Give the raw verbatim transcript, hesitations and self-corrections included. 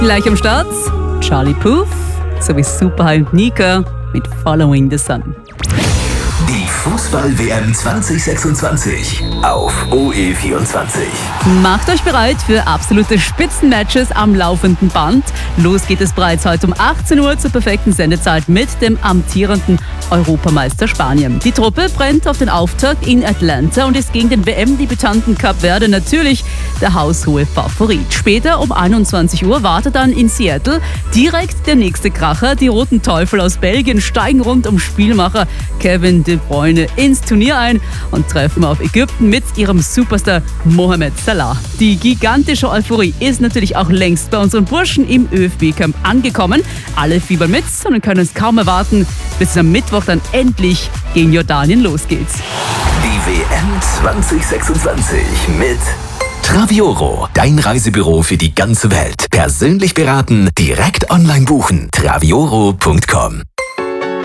Gleich am Start Charlie Puth sowie Superhigh und Nika mit Following the Sun. Die Fußball-W M zwanzig sechsundzwanzig auf O E vierundzwanzig. Macht euch bereit für absolute Spitzenmatches am laufenden Band. Los geht es bereits heute um achtzehn Uhr zur perfekten Sendezeit mit dem amtierenden Europameister Spanien. Die Truppe brennt auf den Auftakt in Atlanta und ist gegen den W M-Debütanten Kap Verde natürlich der haushohe Favorit. Später um einundzwanzig Uhr wartet dann in Seattle direkt der nächste Kracher. Die Roten Teufel aus Belgien steigen rund um Spielmacher Kevin De Bruyne ins Turnier ein und treffen auf Ägypten mit ihrem Superstar Mohamed Salah. Die gigantische Euphorie ist natürlich auch längst bei unseren Burschen im ÖFB-Camp angekommen. Alle fiebern mit und können es kaum erwarten, bis es am Mittwoch dann endlich gegen Jordanien losgeht. Die W M zwanzig sechsundzwanzig mit Travioro, dein Reisebüro für die ganze Welt. Persönlich beraten, direkt online buchen. travioro punkt com